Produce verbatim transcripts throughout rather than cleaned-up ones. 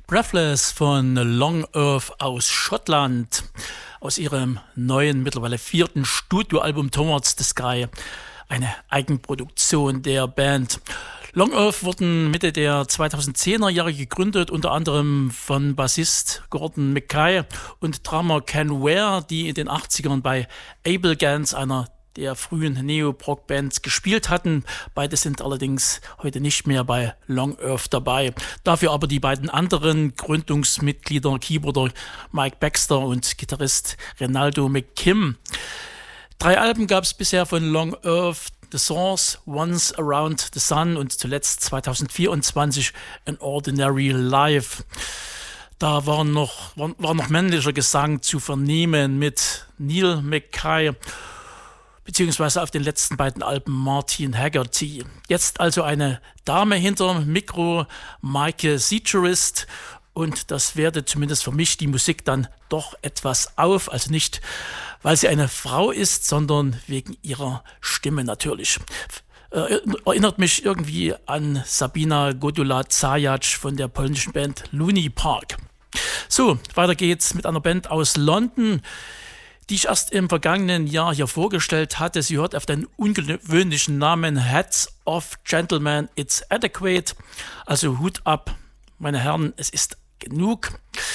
Breathless von Long Earth aus Schottland, aus ihrem neuen, mittlerweile vierten Studioalbum Towards the Sky, eine Eigenproduktion der Band. Long Earth wurden Mitte der zweitausendzehner Jahre gegründet, unter anderem von Bassist Gordon Mackay und Drummer Ken Ware, die in den achtzigern bei Able Gans, einer der frühen Neo-Prog-Bands, gespielt hatten. Beide sind allerdings heute nicht mehr bei Long Earth dabei. Dafür aber die beiden anderen Gründungsmitglieder, Keyboarder Mike Baxter und Gitarrist Renaldo McKim. Drei Alben gab es bisher von Long Earth: The Source, Once Around the Sun und zuletzt zweitausendvierundzwanzig An Ordinary Life. Da war noch, war, war noch männlicher Gesang zu vernehmen mit Neil Mackay, beziehungsweise auf den letzten beiden Alben Martin Haggerty. Jetzt also eine Dame hinter Mikro, Maike Seacherist, und das wertet zumindest für mich die Musik dann doch etwas auf. Also nicht, weil sie eine Frau ist, sondern wegen ihrer Stimme natürlich. Äh, erinnert mich irgendwie an Sabina Godula-Zajac von der polnischen Band Looney Park. So, weiter geht's mit einer Band aus London, die ich erst im vergangenen Jahr hier vorgestellt hatte. Sie hört auf den ungewöhnlichen Namen Hats Off Gentlemen, It's Adequate. Also Hut ab, meine Herren, es ist genug.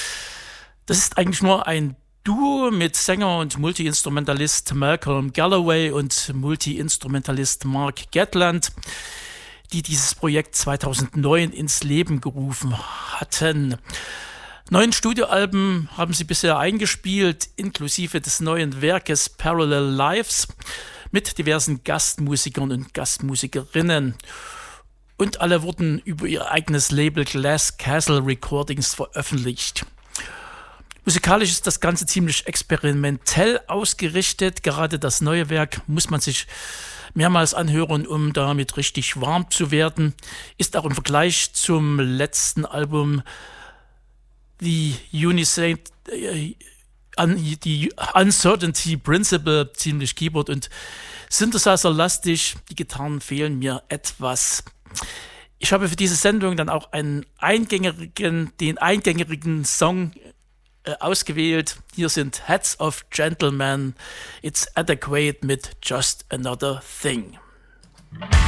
Das ist eigentlich nur ein Duo mit Sänger und Multi-Instrumentalist Malcolm Galloway und Multi-Instrumentalist Mark Gatland, die dieses Projekt zweitausendneun ins Leben gerufen hatten. Neun Studioalben haben sie bisher eingespielt, inklusive des neuen Werkes Parallel Lives, mit diversen Gastmusikern und Gastmusikerinnen. Und alle wurden über ihr eigenes Label Glass Castle Recordings veröffentlicht. Musikalisch ist das Ganze ziemlich experimentell ausgerichtet. Gerade das neue Werk muss man sich mehrmals anhören, um damit richtig warm zu werden. Ist auch im Vergleich zum letzten Album die Unisate, äh, die Uncertainty Principle ziemlich Keyboard- und Synthesizer-lastig. Die Gitarren fehlen mir etwas. Ich habe für diese Sendung dann auch einen eingängigen, den eingängigen Song äh, ausgewählt. Hier sind Hats of Gentlemen, It's Adequate mit Just Another Thing.